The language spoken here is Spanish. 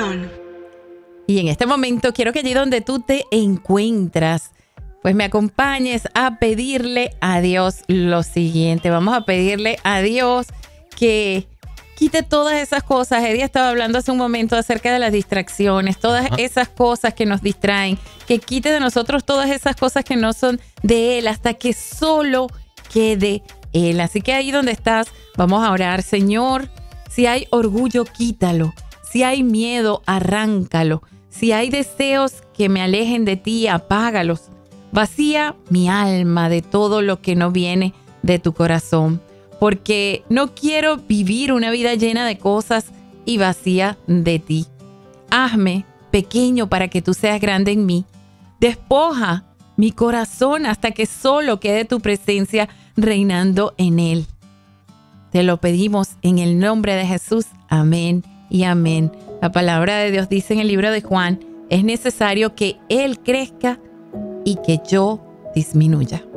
oración. Y en este momento quiero que allí donde tú te encuentras, pues me acompañes a pedirle a Dios lo siguiente. Vamos a pedirle a Dios que quite todas esas cosas. Eddie estaba hablando hace un momento acerca de las distracciones, todas esas cosas que nos distraen, que quite de nosotros todas esas cosas que no son de Él hasta que solo quede Él. Así que ahí donde estás, vamos a orar. Señor, si hay orgullo, quítalo. Si hay miedo, arráncalo. Si hay deseos que me alejen de ti, apágalos. Vacía mi alma de todo lo que no viene de tu corazón, porque no quiero vivir una vida llena de cosas y vacía de ti. Hazme pequeño para que tú seas grande en mí. Despoja mi corazón hasta que solo quede tu presencia reinando en él. Te lo pedimos en el nombre de Jesús. Amén y amén. La palabra de Dios dice en el libro de Juan, es necesario que Él crezca y que yo disminuya.